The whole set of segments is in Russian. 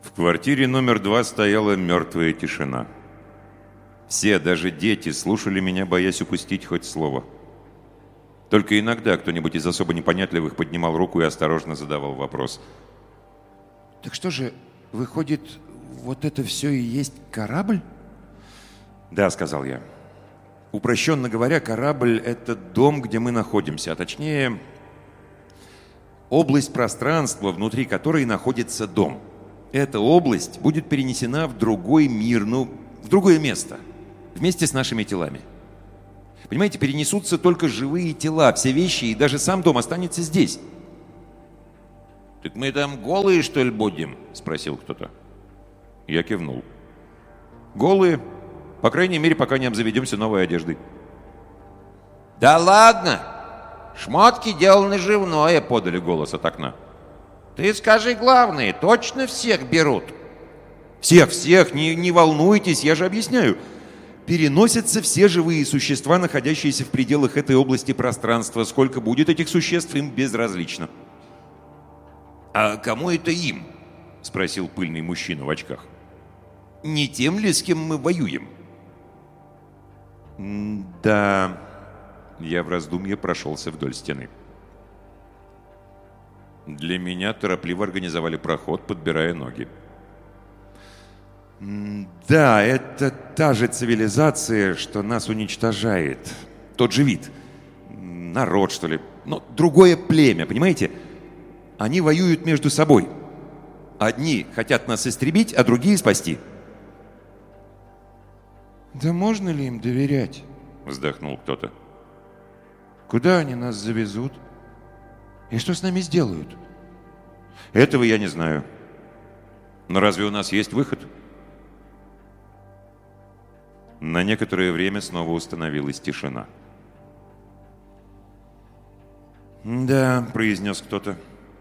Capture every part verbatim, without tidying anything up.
В квартире номер два стояла мертвая тишина. Все, даже дети, слушали меня, боясь упустить хоть слово. Только иногда кто-нибудь из особо непонятливых поднимал руку и осторожно задавал вопрос. Так что же, выходит, вот это все и есть корабль? Да, сказал я. Упрощенно говоря, корабль — это дом, где мы находимся, а точнее, область пространства, внутри которой находится дом. Эта область будет перенесена в другой мир, ну, в другое место, вместе с нашими телами. Понимаете, перенесутся только живые тела, все вещи, и даже сам дом останется здесь. «Так мы там голые, что ли, будем?» — спросил кто-то. Я кивнул. «Голые, по крайней мере, пока не обзаведемся новой одеждой». «Да ладно! Шмотки дело наживное», — подали голос от окна. «Ты скажи главное, точно всех берут?» «Всех, всех, не, не волнуйтесь, я же объясняю. Переносятся все живые существа, находящиеся в пределах этой области пространства. Сколько будет этих существ, им безразлично». «А кому это им?» — спросил пыльный мужчина в очках. «Не тем ли, с кем мы воюем?» «Да...» Я в раздумье прошелся вдоль стены. Для меня торопливо организовали проход, подбирая ноги. «Да, это та же цивилизация, что нас уничтожает. Тот же вид. Народ, что ли. Но другое племя, понимаете? Они воюют между собой. Одни хотят нас истребить, а другие спасти». Да можно ли им доверять? Вздохнул кто-то. Куда они нас завезут? И что с нами сделают? Этого я не знаю. Но разве у нас есть выход? На некоторое время снова установилась тишина. «Да», — произнес кто-то.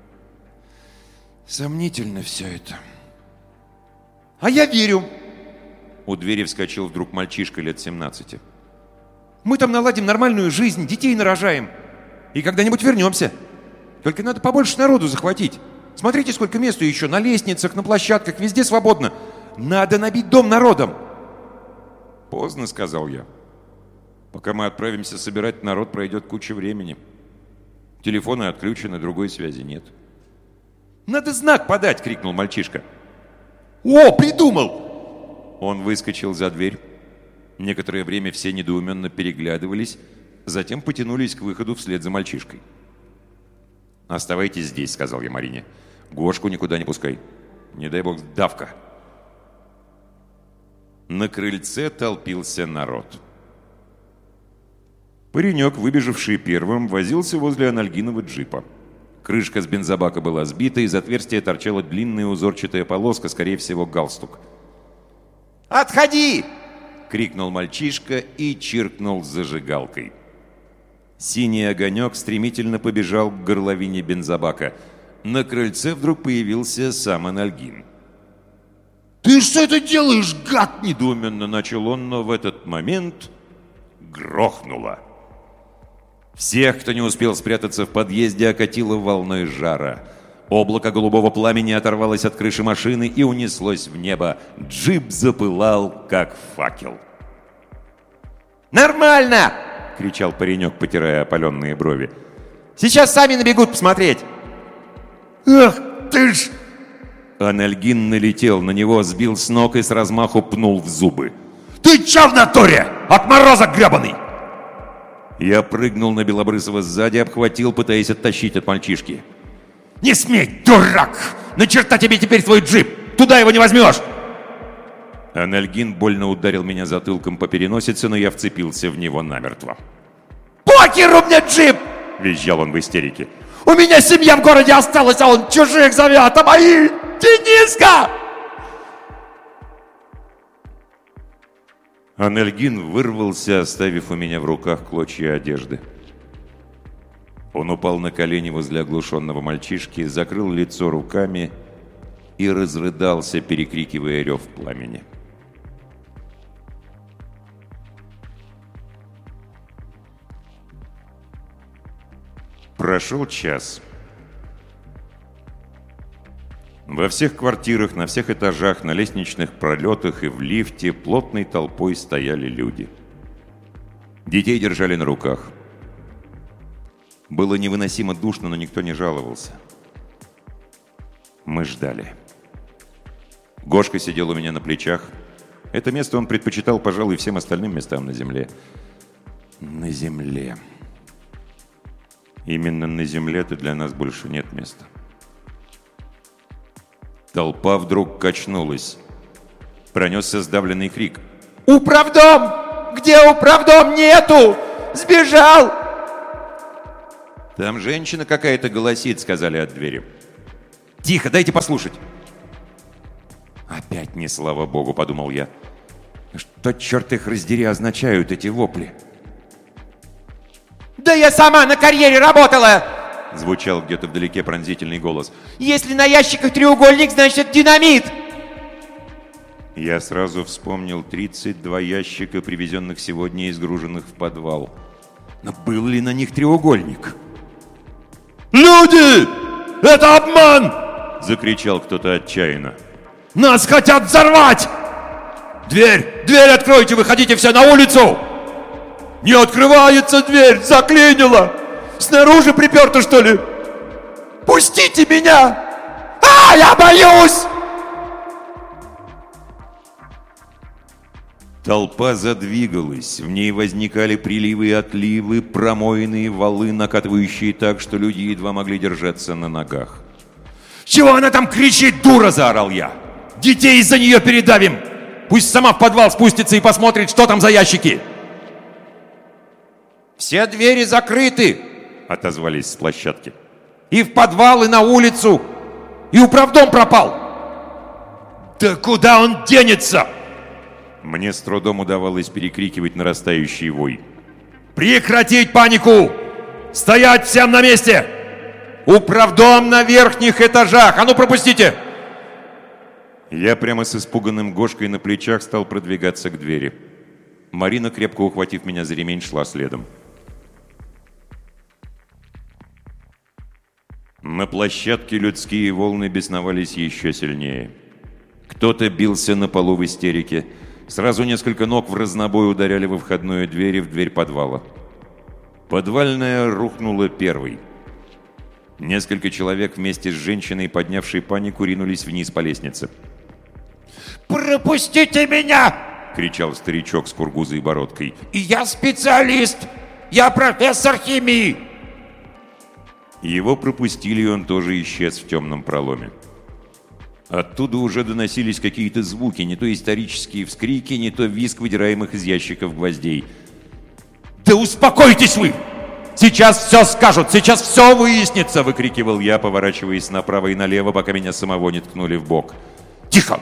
Сомнительно все это. «А я верю!» У двери вскочил вдруг мальчишка лет семнадцати. «Мы там наладим нормальную жизнь, детей нарожаем. И когда-нибудь вернемся. Только надо побольше народу захватить. Смотрите, сколько места еще на лестницах, на площадках, везде свободно. Надо набить дом народом». «Поздно», — сказал я. «Пока мы отправимся собирать народ, пройдет куча времени. Телефоны отключены, другой связи нет». «Надо знак подать!» — крикнул мальчишка. «О, придумал!» Он выскочил за дверь. Некоторое время все недоуменно переглядывались, затем потянулись к выходу вслед за мальчишкой. «Оставайтесь здесь», — сказал я Марине. «Гошку никуда не пускай. Не дай бог, давка». На крыльце толпился народ. Паренек, выбежавший первым, возился возле анальгинового джипа. Крышка с бензобака была сбита, из отверстия торчала длинная узорчатая полоска, скорее всего, галстук. «Отходи!» — крикнул мальчишка и чиркнул зажигалкой. Синий огонек стремительно побежал к горловине бензобака. На крыльце вдруг появился сам анальгин. «Ты что это делаешь, гад?» — недоуменно начал он, но в этот момент грохнуло. Всех, кто не успел спрятаться в подъезде, окатило волной жара. Облако голубого пламени оторвалось от крыши машины и унеслось в небо. Джип запылал, как факел. «Нормально!» — кричал паренек, потирая опаленные брови. «Сейчас сами набегут посмотреть!» «Ах ты ж!» Анальгин налетел на него, сбил с ног и с размаху пнул в зубы. «Ты чё в натуре? Отморозок гребаный!» Я прыгнул на Белобрысова сзади, обхватил, пытаясь оттащить от мальчишки. «Не смей, дурак! На черта тебе теперь твой джип! Туда его не возьмешь!» Анальгин больно ударил меня затылком по переносице, но я вцепился в него намертво. «Покер у меня джип!» — визжал он в истерике. «У меня семья в городе осталась, а он чужих зовет, а мои... Дениска!» Анальгин вырвался, оставив у меня в руках клочья одежды. Он упал на колени возле оглушенного мальчишки, закрыл лицо руками и разрыдался, перекрикивая рев пламени. Прошел час. Во всех квартирах, на всех этажах, на лестничных пролетах и в лифте плотной толпой стояли люди. Детей держали на руках. Было невыносимо душно, но никто не жаловался. Мы ждали. Гошка сидел у меня на плечах. Это место он предпочитал, пожалуй, всем остальным местам на земле. На земле. Именно на земле-то для нас больше нет места. Толпа вдруг качнулась. Пронесся сдавленный крик. «Управдом! Где управдом? Нету! Сбежал!» «Там женщина какая-то голосит», — сказали от двери. «Тихо, дайте послушать». «Опять не слава богу», — подумал я. «Что, черт их раздери, означают эти вопли?» «Да я сама на карьере работала!» — звучал где-то вдалеке пронзительный голос. «Если на ящиках треугольник, значит, это динамит!» Я сразу вспомнил тридцать два ящика, привезенных сегодня и сгруженных в подвал. Но был ли на них треугольник? «Люди! Это обман!» — закричал кто-то отчаянно. «Нас хотят взорвать! Дверь! Дверь откройте! Выходите все на улицу!» «Не открывается дверь! Заклинило! Снаружи приперто, что ли? Пустите меня! А, я боюсь!» Толпа задвигалась, в ней возникали приливы и отливы, промоины, валы, накатывающие так, что люди едва могли держаться на ногах. «Чего она там кричит, дура?» – заорал я. «Детей из-за нее передавим! Пусть сама в подвал спустится и посмотрит, что там за ящики!» «Все двери закрыты!» — отозвались с площадки. «И в подвал, и на улицу! И управдом пропал!» «Да куда он денется?» Мне с трудом удавалось перекрикивать нарастающий вой. «Прекратить панику! Стоять всем на месте! Управдом на верхних этажах! А ну пропустите!» Я прямо с испуганным Гошкой на плечах стал продвигаться к двери. Марина, крепко ухватив меня за ремень, шла следом. На площадке людские волны бесновались еще сильнее. Кто-то бился на полу в истерике. Сразу несколько ног в разнобой ударяли во входную дверь и в дверь подвала. Подвальная рухнула первой. Несколько человек вместе с женщиной, поднявшей панику, ринулись вниз по лестнице. «Пропустите меня!» — кричал старичок с кургузой бородкой. «Я специалист! Я профессор химии!» Его пропустили, и он тоже исчез в темном проломе. Оттуда уже доносились какие-то звуки, не то исторические вскрики, не то визг выдираемых из ящиков гвоздей. «Да успокойтесь вы! Сейчас все скажут, сейчас все выяснится!» — выкрикивал я, поворачиваясь направо и налево, пока меня самого не ткнули в бок. «Тихо!»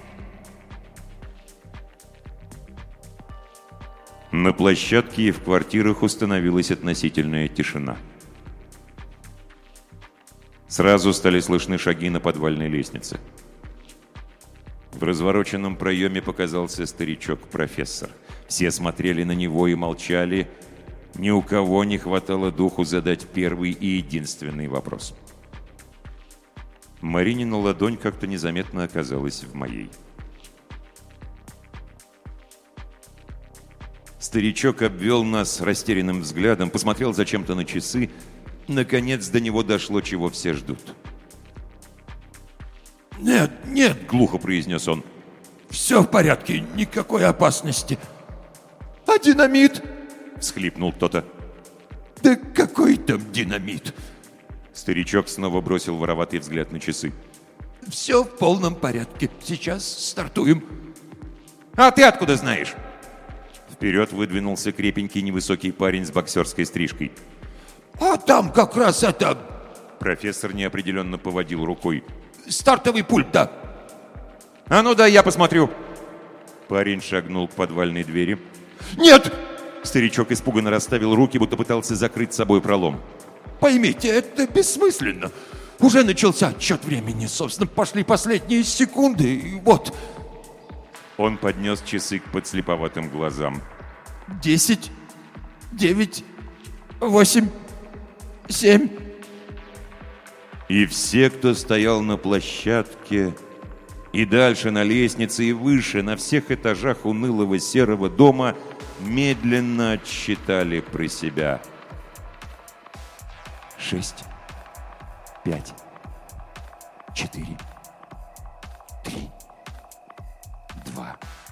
На площадке и в квартирах установилась относительная тишина. Сразу стали слышны шаги на подвальной лестнице. В развороченном проеме показался старичок-профессор. Все смотрели на него и молчали. Ни у кого не хватало духу задать первый и единственный вопрос. Маринина ладонь как-то незаметно оказалась в моей. Старичок обвел нас растерянным взглядом, посмотрел зачем-то на часы. Наконец до него дошло, чего все ждут. «Нет, нет», — глухо произнес он. «Все в порядке, никакой опасности». «А динамит?» — всхлипнул кто-то. «Да какой там динамит?» Старичок снова бросил вороватый взгляд на часы. «Все в полном порядке. Сейчас стартуем». «А ты откуда знаешь?» Вперед выдвинулся крепенький невысокий парень с боксерской стрижкой. «А там как раз это...» Профессор неопределенно поводил рукой. «Стартовый пульт, да». «А ну да, я посмотрю». Парень шагнул к подвальной двери. «Нет!» Старичок испуганно расставил руки, будто пытался закрыть собой пролом. «Поймите, это бессмысленно. Уже начался отсчет времени. Собственно, пошли последние секунды, и вот...» Он поднес часы к подслеповатым глазам. «Десять, девять, восемь, семь...» И все, кто стоял на площадке, и дальше на лестнице, и выше, на всех этажах унылого серого дома, медленно отсчитали про себя. Шесть, пять, четыре, три, два,